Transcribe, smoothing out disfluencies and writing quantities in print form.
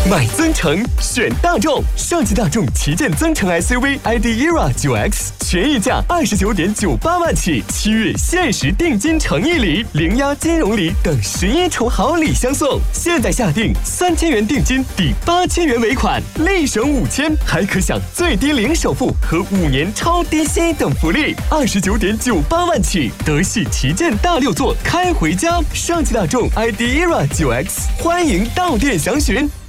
买增程选大众，上汽大众旗舰增程 SUV ID ERA 9X， 权益价29.98万起，7月限时定金诚意礼、零押金融礼等11重好礼相送。现在下定3000元定金抵8000元尾款，立省5000，还可享最低零首付和5年超低息等福利，29.98万起，德系旗舰大6座开回家。上汽大众 ID ERA 9X， 欢迎到店详询。